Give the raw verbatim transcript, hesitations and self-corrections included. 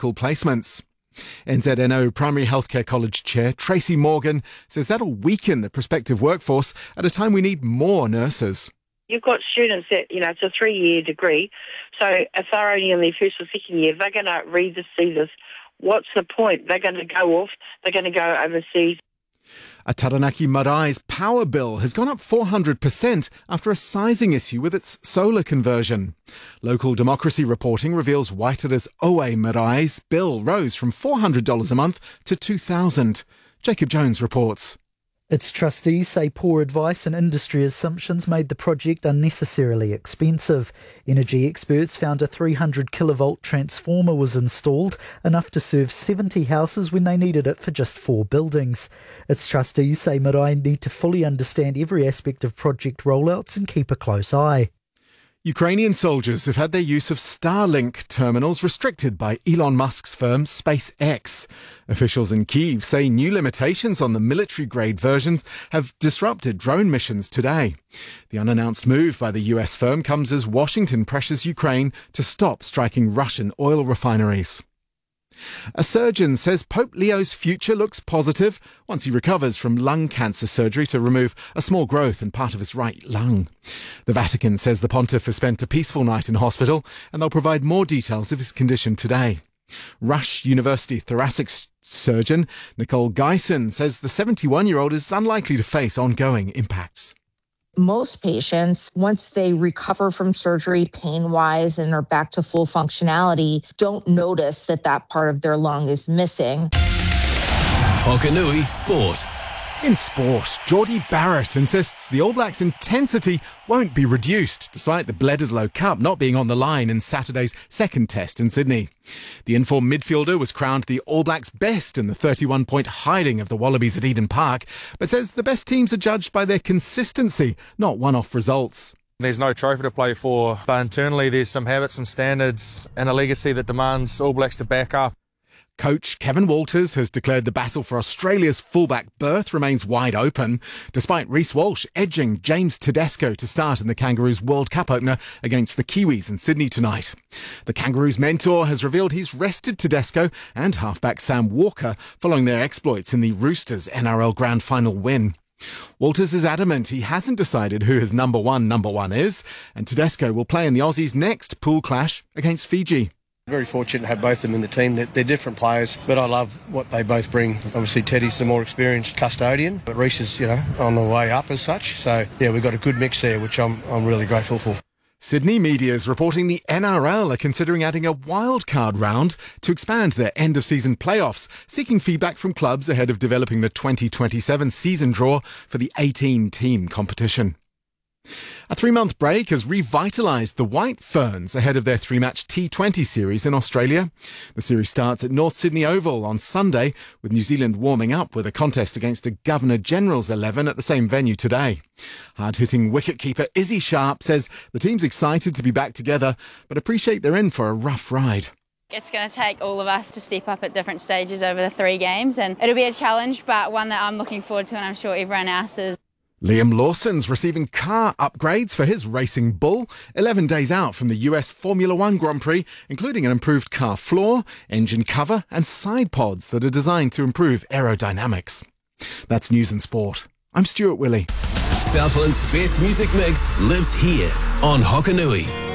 clinical placements. N Z N O Primary Healthcare College Chair Tracy Morgan says that'll weaken the prospective workforce at a time we need more nurses. You've got students that, you know, it's a three-year degree, so if they're only in their first or second year, they're going to read this, see this. What's the point? They're going to go off, they're going to go overseas. A Taranaki Marai's power bill has gone up four hundred percent after a sizing issue with its solar conversion. Local Democracy reporting reveals Waitara's Oe Marai's bill rose from four hundred dollars a month to two thousand dollars. Jacob Jones reports. Its trustees say poor advice and industry assumptions made the project unnecessarily expensive. Energy experts found a three hundred kilovolt transformer was installed, enough to serve seventy houses when they needed it for just four buildings. Its trustees say Marae need to fully understand every aspect of project rollouts and keep a close eye. Ukrainian soldiers have had their use of Starlink terminals restricted by Elon Musk's firm SpaceX. Officials in Kyiv say new limitations on the military-grade versions have disrupted drone missions today. The unannounced move by the U S firm comes as Washington pressures Ukraine to stop striking Russian oil refineries. A surgeon says Pope Leo's future looks positive once he recovers from lung cancer surgery to remove a small growth in part of his right lung. The Vatican says the pontiff has spent a peaceful night in hospital and they'll provide more details of his condition today. Rush University thoracic surgeon Nicole Geisen says the seventy-one-year-old is unlikely to face ongoing impacts. Most patients, once they recover from surgery pain-wise and are back to full functionality, don't notice that that part of their lung is missing. Hokanui Sport. In sport, Geordie Barrett insists the All Blacks' intensity won't be reduced, despite the Bledisloe Cup not being on the line in Saturday's second test in Sydney. The informed midfielder was crowned the All Blacks' best in the thirty-one point hiding of the Wallabies at Eden Park, but says the best teams are judged by their consistency, not one-off results. There's no trophy to play for, but internally there's some habits and standards and a legacy that demands All Blacks to back up. Coach Kevin Walters has declared the battle for Australia's fullback berth remains wide open, despite Reece Walsh edging James Tedesco to start in the Kangaroos World Cup opener against the Kiwis in Sydney tonight. The Kangaroos mentor has revealed he's rested Tedesco and halfback Sam Walker following their exploits in the Roosters N R L Grand Final win. Walters is adamant he hasn't decided who his number one number one is, and Tedesco will play in the Aussies' next pool clash against Fiji. Very fortunate to have both of them in the team. They're, they're different players, but I love what they both bring. Obviously, Teddy's the more experienced custodian, but Reece is, you know, on the way up as such. So, yeah, we've got a good mix there, which I'm I'm really grateful for. Sydney media is reporting the N R L are considering adding a wildcard round to expand their end-of-season playoffs, seeking feedback from clubs ahead of developing the twenty twenty-seven season draw for the eighteen-team competition. A three-month break has revitalised the White Ferns ahead of their three-match T twenty series in Australia. The series starts at North Sydney Oval on Sunday, with New Zealand warming up with a contest against a Governor-General's eleven at the same venue today. Hard-hitting wicketkeeper Izzy Sharp says the team's excited to be back together, but appreciate they're in for a rough ride. It's going to take all of us to step up at different stages over the three games, and it'll be a challenge, but one that I'm looking forward to, and I'm sure everyone else is. Liam Lawson's receiving car upgrades for his racing bull, eleven days out from the U S Formula One Grand Prix, including an improved car floor, engine cover and side pods that are designed to improve aerodynamics. That's News and Sport. I'm Stuart Willey. Southland's best music mix lives here on Hokanui.